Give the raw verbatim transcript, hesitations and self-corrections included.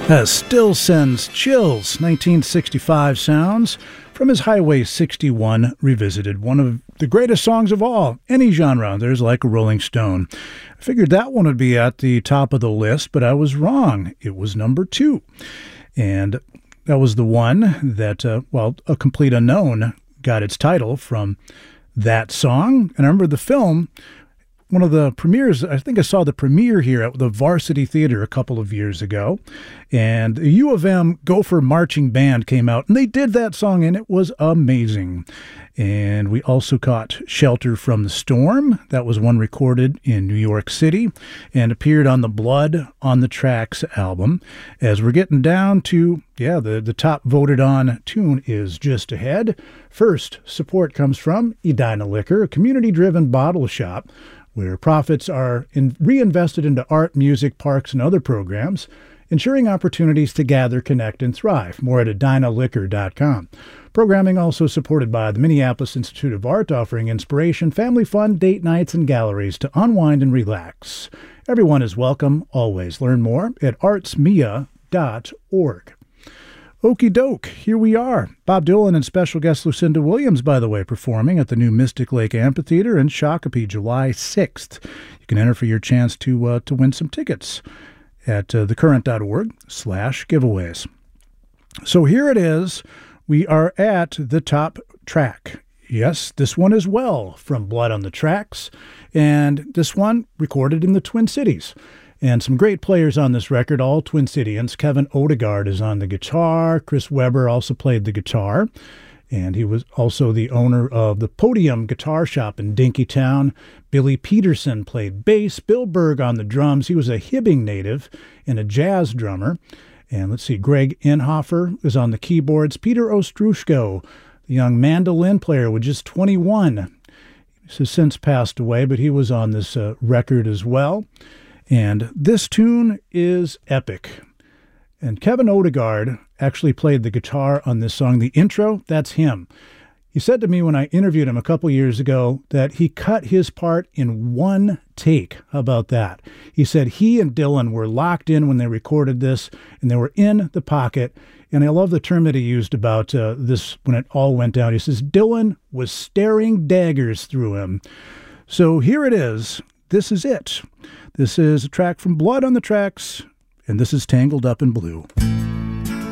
Uh, still sends chills. nineteen sixty-five sounds from his Highway sixty-one Revisited, one of the greatest songs of all, any genre. There's Like a Rolling Stone. I figured that one would be at the top of the list, but I was wrong. It was number two. And that was the one that, uh, well, A Complete Unknown got its title from that song. And I remember the film, one of the premieres, I think I saw the premiere here at the Varsity Theater a couple of years ago, and the U of M Gopher Marching Band came out, and they did that song, and it was amazing. And we also caught Shelter from the Storm. That was one recorded in New York City and appeared on the Blood on the Tracks album. As we're getting down to, yeah, the, the top voted on tune is just ahead. First, support comes from Edina Liquor, a community-driven bottle shop where profits are in, reinvested into art, music, parks, and other programs, ensuring opportunities to gather, connect, and thrive. More at edina liquor dot com. Programming also supported by the Minneapolis Institute of Art, offering inspiration, family fun, date nights, and galleries to unwind and relax. Everyone is welcome, always. Learn more at arts mia dot org. Okie doke, here we are. Bob Dylan and special guest Lucinda Williams, by the way, performing at the new Mystic Lake Amphitheater in Shakopee, July sixth. You can enter for your chance to uh, to win some tickets at uh, thecurrent.org slash giveaways. So here it is. We are at the top track. Yes, this one as well, from Blood on the Tracks, and this one recorded in the Twin Cities. And some great players on this record, all Twin Cityans. Kevin Odegaard is on the guitar. Chris Webber also played the guitar. And he was also the owner of the Podium Guitar Shop in Dinkytown. Billy Peterson played bass. Bill Berg on the drums. He was a Hibbing native and a jazz drummer. And let's see, Greg Inhofer is on the keyboards. Peter Ostrushko, the young mandolin player, with just twenty-one. He has since passed away, but he was on this uh, record as well. And this tune is epic. And Kevin Odegaard actually played the guitar on this song. The intro, that's him. He said to me when I interviewed him a couple years ago that he cut his part in one take. How about that? He said he and Dylan were locked in when they recorded this, and they were in the pocket. And I love the term that he used about uh, this when it all went down. He says Dylan was staring daggers through him. So here it is. This is it. This is a track from Blood on the Tracks, and this is Tangled Up in Blue.